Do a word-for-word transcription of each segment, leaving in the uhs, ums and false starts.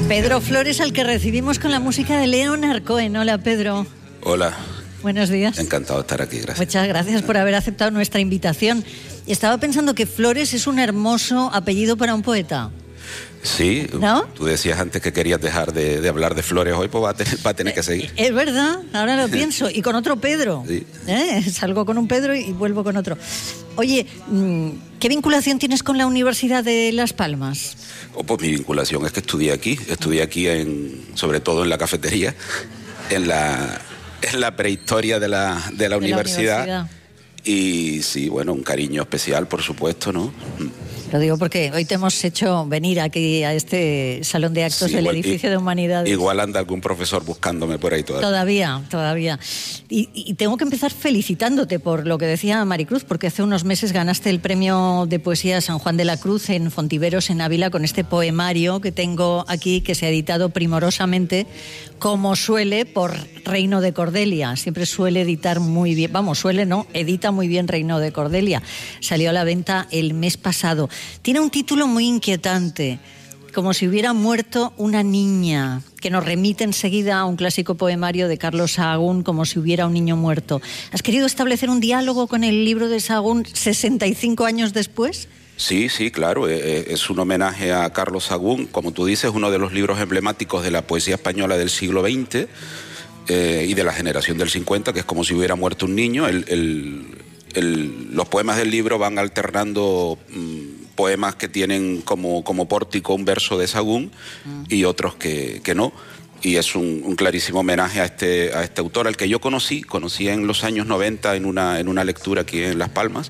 Pedro Flores, al que recibimos con la música de Leonard Cohen. Hola, Pedro. Hola. Buenos días. Encantado de estar aquí, gracias. Muchas gracias por haber aceptado nuestra invitación. Estaba pensando que Flores es un hermoso apellido para un poeta. Sí, ¿no? Tú decías antes que querías dejar de, de hablar de Flores hoy, pues va a tener, va a tener que seguir. Es verdad, ahora lo pienso. Y con otro Pedro. Sí. ¿Eh? Salgo con un Pedro y vuelvo con otro. Oye, ¿qué vinculación tienes con la Universidad de Las Palmas? Oh, pues mi vinculación es que estudié aquí, estudié aquí en, sobre todo en la cafetería, en la, en la prehistoria de la, de la, de universidad. la universidad. Y sí, bueno, un cariño especial, por supuesto, ¿no? Lo digo porque hoy te hemos hecho venir aquí a este salón de actos Sí, del igual, edificio y, de Humanidades. Igual anda algún profesor buscándome por ahí todavía. Todavía, todavía. Y, y tengo que empezar felicitándote por lo que decía Maricruz, porque hace unos meses ganaste el premio de poesía San Juan de la Cruz en Fontiveros, en Ávila, con este poemario que tengo aquí, que se ha editado primorosamente, como suele, por Reino de Cordelia. Siempre suele editar muy bien, vamos, suele no, edita muy bien Reino de Cordelia. Salió a la venta el mes pasado. Tiene un título muy inquietante, como si hubiera muerto una niña, que nos remite enseguida a un clásico poemario de Carlos Sahagún, como si hubiera un niño muerto. ¿Has querido establecer un diálogo con el libro de Sahagún sesenta y cinco años después? Sí, sí, claro, es un homenaje a Carlos Sahagún, como tú dices, uno de los libros emblemáticos de la poesía española del siglo veinte eh, y de la generación del cincuenta, que es como si hubiera muerto un niño. El, el, el, los poemas del libro van alternando mmm, poemas que tienen como, como pórtico un verso de Sahagún y otros que, que no. Y es un, un clarísimo homenaje a este, a este autor, al que yo conocí, conocí en los años noventa en una, en una lectura aquí en Las Palmas.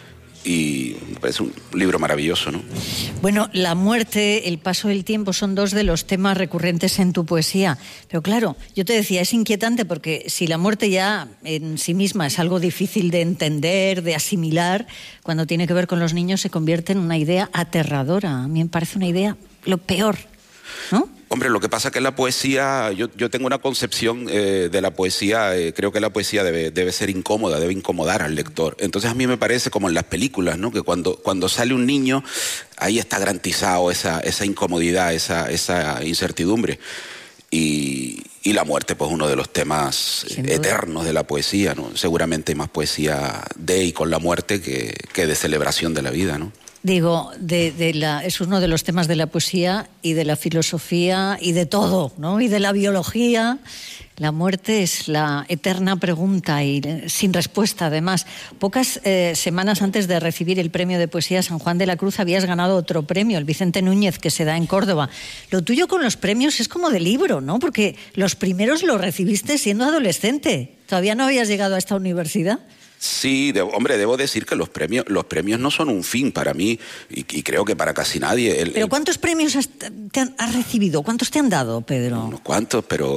Y es un libro maravilloso, ¿no? Bueno, la muerte, el paso del tiempo son dos de los temas recurrentes en tu poesía. Pero claro, yo te decía, es inquietante porque si la muerte ya en sí misma es algo difícil de entender, de asimilar, cuando tiene que ver con los niños se convierte en una idea aterradora. A mí me parece una idea lo peor, ¿no? Hombre, lo que pasa es que la poesía, yo, yo tengo una concepción eh, de la poesía, eh, creo que la poesía debe, debe ser incómoda, debe incomodar al lector. Entonces a mí me parece como en las películas, ¿no? Que cuando, cuando sale un niño, ahí está garantizado esa, esa incomodidad, esa, esa incertidumbre. Y, y la muerte, pues uno de los temas eternos de la poesía, ¿no? Seguramente hay más poesía de y con la muerte que, que de celebración de la vida, ¿no? Digo, de, de la, es uno de los temas de la poesía y de la filosofía y de todo, ¿no? Y de la biología. La muerte es la eterna pregunta y sin respuesta, además. Pocas eh, semanas antes de recibir el premio de poesía San Juan de la Cruz habías ganado otro premio, el Vicente Núñez, que se da en Córdoba. Lo tuyo con los premios es como de libro, ¿no? Porque los primeros los recibiste siendo adolescente. Todavía no habías llegado a esta universidad. Sí, de, hombre, debo decir que los premios, los premios no son un fin para mí y, y creo que para casi nadie. El, ¿Pero cuántos premios has, te han, has recibido? ¿Cuántos te han dado, Pedro? Unos cuantos, pero...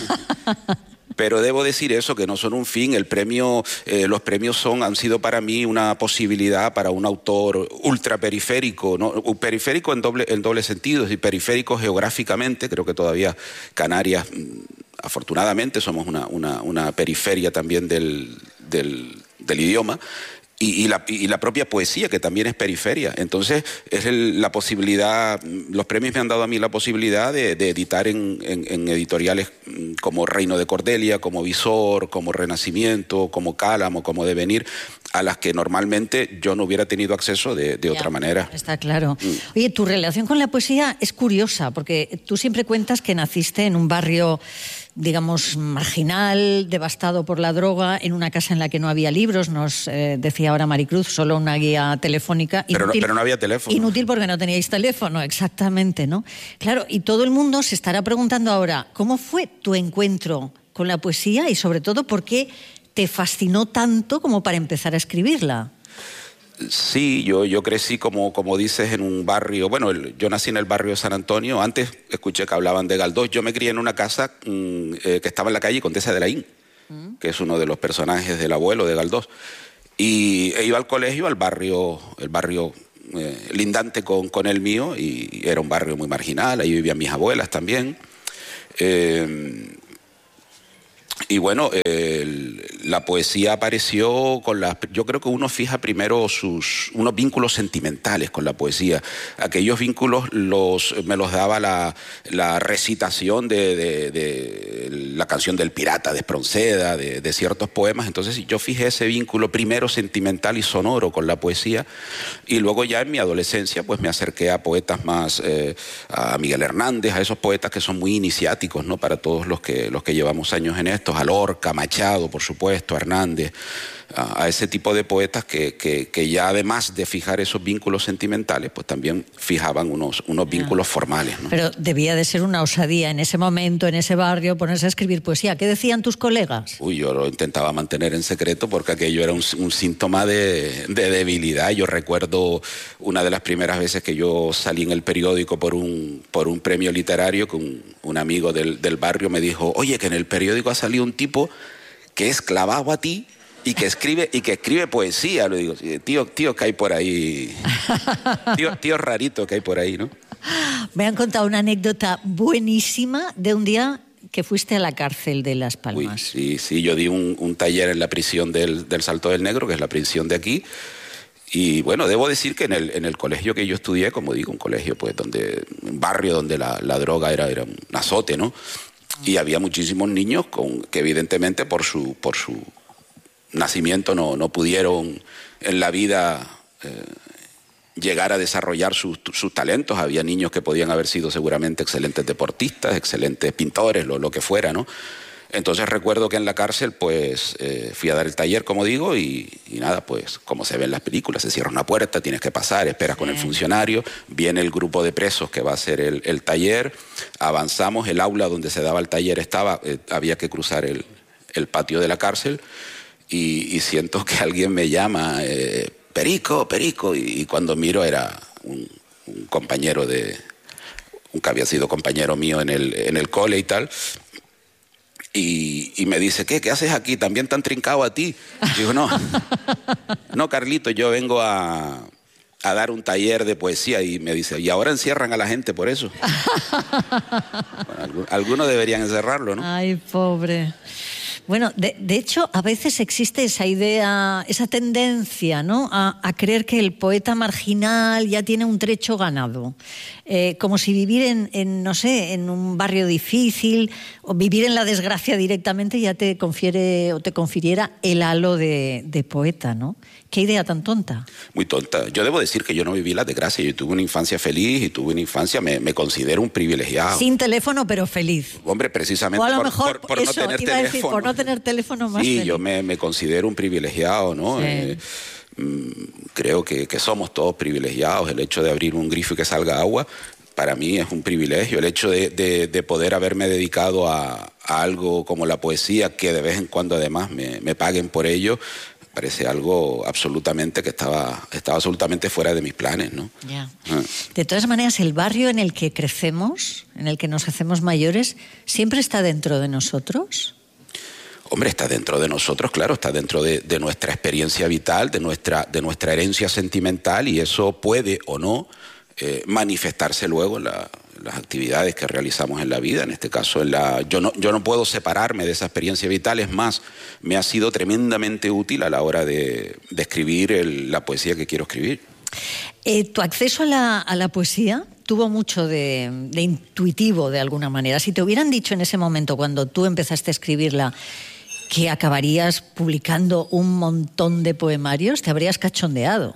Pero debo decir eso, que no son un fin. El premio, eh, los premios son, han sido para mí una posibilidad para un autor ultra periférico, ¿no? Periférico en doble, en doble sentido, y periférico geográficamente. Creo que todavía Canarias, afortunadamente, somos una, una, una periferia también del... del del idioma y, y, la, y la propia poesía, que también es periferia. Entonces es el, la posibilidad, los premios me han dado a mí la posibilidad de, de editar en, en, en editoriales como Reino de Cordelia, como Visor, como Renacimiento, como Cálamo, como Devenir, a las que normalmente yo no hubiera tenido acceso de, de ya, otra manera. Está claro. Mm. Oye, tu relación con la poesía es curiosa, porque tú siempre cuentas que naciste en un barrio, digamos, marginal, devastado por la droga, en una casa en la que no había libros, nos eh, decía ahora Maricruz, solo una guía telefónica. Pero, inútil, no, pero no había teléfono. Inútil porque no teníais teléfono, exactamente, ¿no? Claro, y todo el mundo se estará preguntando ahora, ¿cómo fue tu encuentro con la poesía y sobre todo por qué te fascinó tanto como para empezar a escribirla? Sí, yo, yo crecí, como, como dices, en un barrio, bueno, el, yo nací en el barrio de San Antonio, antes escuché que hablaban de Galdós, yo me crié en una casa mmm, eh, que estaba en la calle Condesa de Laín, mm. que es uno de los personajes del abuelo de Galdós, y e iba al colegio, al barrio, el barrio eh, lindante con, con el mío, y era un barrio muy marginal, ahí vivían mis abuelas también, eh, Y bueno, eh, la poesía apareció con las... Yo creo que uno fija primero sus unos vínculos sentimentales con la poesía. Aquellos vínculos los me los daba la, la recitación de, de, de la canción del pirata de Espronceda, de, de ciertos poemas. Entonces yo fijé ese vínculo primero sentimental y sonoro con la poesía. Y luego ya en mi adolescencia pues me acerqué a poetas más, eh, a Miguel Hernández, a esos poetas que son muy iniciáticos, ¿no? Para todos los que, los que llevamos años en esto. A Lorca, Machado, por supuesto, Hernández, a, a ese tipo de poetas que, que, que ya además de fijar esos vínculos sentimentales, pues también fijaban unos, unos vínculos no. formales, ¿no? Pero debía de ser una osadía en ese momento, en ese barrio, ponerse a escribir poesía. ¿Qué decían tus colegas? Uy, yo lo intentaba mantener en secreto porque aquello era un, un síntoma de, de debilidad. Yo recuerdo una de las primeras veces que yo salí en el periódico por un, por un premio literario, que un, un amigo del, del barrio me dijo, oye, que en el periódico ha salido un tipo que es clavado a ti y que escribe y que escribe poesía. Le digo, tío, tío que hay por ahí, tío, tío rarito que hay por ahí, ¿no? Me han contado una anécdota buenísima de un día que fuiste a la cárcel de Las Palmas. Uy, sí, sí, yo di un, un taller en la prisión del, del Salto del Negro, que es la prisión de aquí. Y bueno, debo decir que en el, en el colegio que yo estudié, como digo, un colegio pues donde, un barrio donde la, la droga era, era un azote, ¿no? Y había muchísimos niños con, que evidentemente por su, por su nacimiento no, no pudieron en la vida eh, llegar a desarrollar sus, sus talentos. Había niños que podían haber sido seguramente excelentes deportistas, excelentes pintores, lo, lo que fuera, ¿no? Entonces recuerdo que en la cárcel pues eh, fui a dar el taller, como digo, y, y nada, pues como se ve en las películas, se cierra una puerta, tienes que pasar, esperas con el funcionario, viene el grupo de presos que va a hacer el, el taller, avanzamos, el aula donde se daba el taller estaba, eh, había que cruzar el, el patio de la cárcel y, y siento que alguien me llama, eh, Perico, Perico, y, y cuando miro era un, un compañero de, un que había sido compañero mío en el, en el cole y tal. Y, y me dice, ¿qué? ¿Qué haces aquí? ¿También te han trincado a ti? Y digo, no, no, Carlito, yo vengo a, a dar un taller de poesía. Y me dice, ¿y ahora encierran a la gente por eso? Bueno, algunos deberían encerrarlo, ¿no? Ay, pobre. Bueno, de, de hecho, a veces existe esa idea, esa tendencia, ¿no?, a, a creer que el poeta marginal ya tiene un trecho ganado. Eh, como si vivir en, en, no sé, en un barrio difícil o vivir en la desgracia directamente ya te confiere o te confiriera el halo de, de poeta, ¿no? ¿Qué idea tan tonta? Muy tonta. Yo debo decir que yo no viví la desgracia. Yo tuve una infancia feliz y tuve una infancia, me, me considero un privilegiado. Sin teléfono, pero feliz. Hombre, precisamente o a lo por, mejor, por, por eso, no tener iba teléfono. A decir, por no tener teléfono más Sí, feliz. yo me, me considero un privilegiado, ¿no? Sí. Eh, creo que, que somos todos privilegiados. El hecho de abrir un grifo y que salga agua, para mí es un privilegio. El hecho de, de, de poder haberme dedicado a, a algo como la poesía, que de vez en cuando además me, me paguen por ello, parece algo absolutamente que estaba, estaba absolutamente fuera de mis planes, ¿no? Ya. Ah. De todas maneras, el barrio en el que crecemos, en el que nos hacemos mayores, ¿siempre está dentro de nosotros? Hombre, está dentro de nosotros, claro, está dentro de, de nuestra experiencia vital, de nuestra, de nuestra herencia sentimental, y eso puede o no eh, manifestarse luego en la, las actividades que realizamos en la vida. En este caso, en la, yo, no, yo no puedo separarme de esa experiencia vital. Es más, me ha sido tremendamente útil a la hora de, de escribir el, la poesía que quiero escribir. Eh, tu acceso a la, a la poesía tuvo mucho de, de intuitivo, de alguna manera. Si te hubieran dicho en ese momento, cuando tú empezaste a escribirla, que acabarías publicando un montón de poemarios, te habrías cachondeado.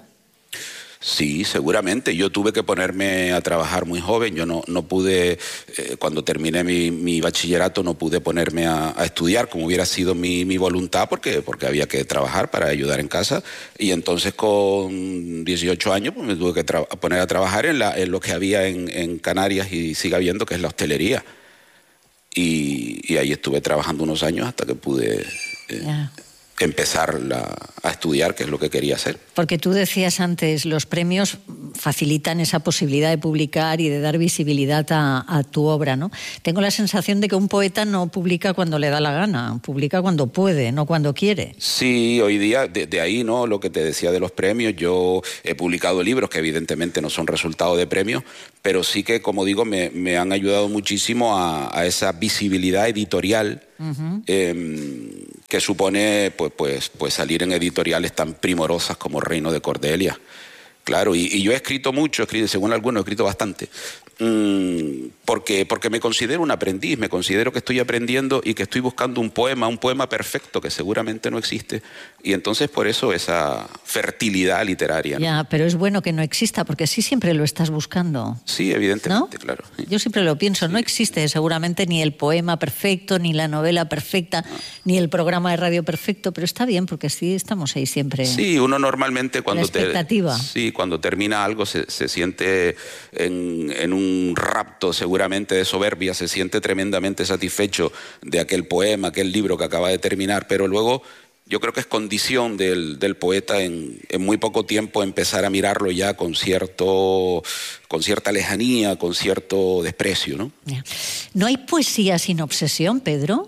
Sí, seguramente. Yo tuve que ponerme a trabajar muy joven. Yo no, no pude, eh, cuando terminé mi, mi bachillerato, no pude ponerme a, a estudiar como hubiera sido mi, mi voluntad, porque, porque había que trabajar para ayudar en casa. Y entonces con dieciocho años pues, me tuve que tra- poner a trabajar en, la, en lo que había en, en Canarias y sigue habiendo, que es la hostelería. Y, y ahí estuve trabajando unos años hasta que pude eh, Yeah. empezar la, a estudiar, que es lo que quería hacer. Porque tú decías antes, los premios facilitan esa posibilidad de publicar y de dar visibilidad a, a tu obra, ¿no? Tengo la sensación de que un poeta no publica cuando le da la gana, publica cuando puede, no cuando quiere. Sí, hoy día, de, de ahí, ¿no? Lo que te decía de los premios, yo he publicado libros que evidentemente no son resultado de premios, pero sí que, como digo, me, me han ayudado muchísimo a, a esa visibilidad editorial. Uh-huh. eh, que supone pues, pues, pues salir en editoriales tan primorosas como Reino de Cordelia. Claro, y, y yo he escrito mucho, he escrito, según algunos he escrito bastante, mmm, porque, porque me considero un aprendiz, me considero que estoy aprendiendo y que estoy buscando un poema, un poema perfecto que seguramente no existe, y entonces por eso esa fertilidad literaria, ¿no? Ya, pero es bueno que no exista, porque sí siempre lo estás buscando. Sí, evidentemente, ¿no? Claro. Sí. Yo siempre lo pienso, sí. No existe seguramente ni el poema perfecto, ni la novela perfecta, no. ni el programa de radio perfecto, pero está bien, porque sí estamos ahí siempre. Sí, uno normalmente cuando, la expectativa. Te, sí, cuando termina algo se, se siente en, en un rapto seguramente de soberbia, se siente tremendamente satisfecho de aquel poema, aquel libro que acaba de terminar, pero luego yo creo que es condición del, del poeta en, en muy poco tiempo empezar a mirarlo ya con, cierto, con cierta lejanía, con cierto desprecio, ¿no? ¿No hay poesía sin obsesión, Pedro?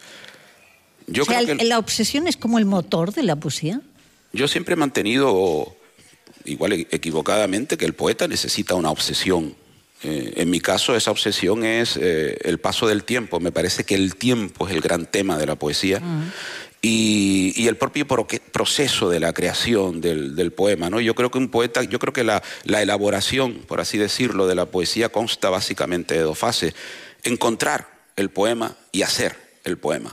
Yo o sea, creo que ¿la obsesión es como el motor de la poesía? Yo siempre he mantenido, igual equivocadamente, que el poeta necesita una obsesión. Eh, en mi caso, esa obsesión es eh, el paso del tiempo. Me parece que el tiempo es el gran tema de la poesía. Uh-huh. Y, y el propio proceso de la creación del, del poema, ¿no? Yo creo que un poeta, yo creo que la, la elaboración, por así decirlo, de la poesía consta básicamente de dos fases: encontrar el poema y hacer el poema.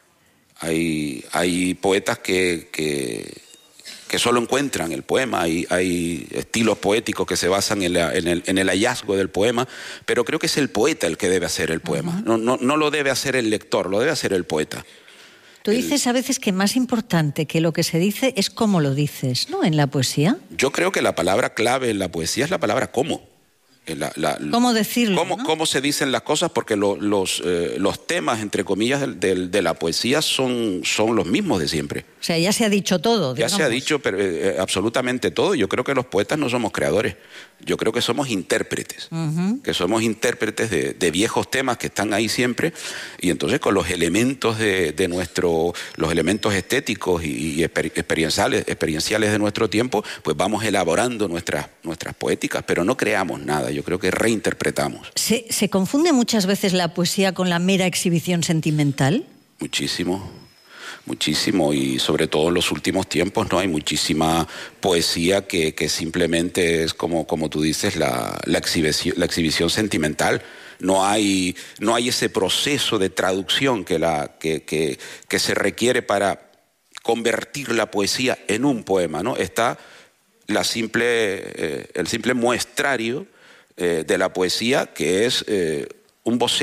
Hay, hay poetas que, que, que solo encuentran el poema, hay, hay estilos poéticos que se basan en, la, en, el, en el hallazgo del poema, pero creo que es el poeta el que debe hacer el poema. Uh-huh. no, no, no lo debe hacer el lector, lo debe hacer el poeta. Tú dices a veces que más importante que lo que se dice es cómo lo dices, ¿no? En la poesía. Yo creo que la palabra clave en la poesía es la palabra cómo. La, la, ¿Cómo decirlo? Cómo, ¿no? cómo se dicen las cosas, porque lo, los, eh, los temas, entre comillas, de, de, de la poesía son, son los mismos de siempre. O sea, ya se ha dicho todo, digamos. Ya se ha dicho pero, eh, absolutamente todo. Yo creo que los poetas no somos creadores. Yo creo que somos intérpretes. Uh-huh. Que somos intérpretes de, de viejos temas que están ahí siempre. Y entonces con los elementos de, de nuestro, los elementos estéticos y, y exper, experienciales, experienciales de nuestro tiempo, pues vamos elaborando nuestras, nuestras poéticas, pero no creamos nada. Yo creo que reinterpretamos. ¿Se, ¿Se confunde muchas veces la poesía con la mera exhibición sentimental? Muchísimo, muchísimo, y sobre todo en los últimos tiempos, ¿no? Hay muchísima poesía que, que simplemente es como, como tú dices, la, la, exhibición, la exhibición sentimental. No hay, no hay ese proceso de traducción que, la, que, que, que se requiere para convertir la poesía en un poema, ¿no? Está la simple, eh, el simple muestrario de la poesía, que es eh, un voceo